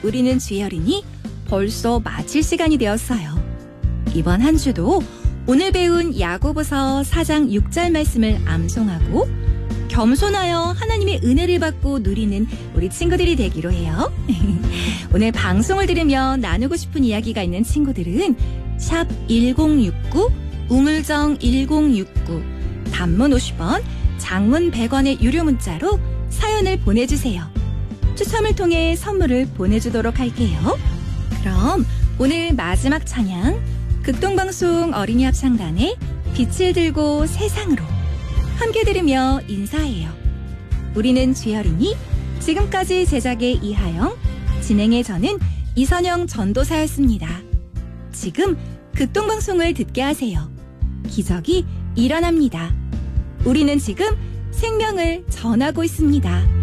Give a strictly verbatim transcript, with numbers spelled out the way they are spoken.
우리는 주열이니 벌써 마칠 시간이 되었어요. 이번 한 주도 오늘 배운 야고보서 사 장 육 절 말씀을 암송하고 겸손하여 하나님의 은혜를 받고 누리는 우리 친구들이 되기로 해요. 오늘 방송을 들으며 나누고 싶은 이야기가 있는 친구들은 샵 일공육구 우물정 일공육구 단문 오십 원 장문 백 원의 유료 문자로 사연을 보내주세요. 추첨을 통해 선물을 보내주도록 할게요. 그럼 오늘 마지막 찬양 극동방송 어린이 합창단의 빛을 들고 세상으로 함께 들으며 인사해요. 우리는 주열이니 지금까지 제작의 이하영, 진행의 저는 이선영 전도사였습니다. 지금 극동방송을 듣게 하세요. 기적이 일어납니다. 우리는 지금 생명을 전하고 있습니다.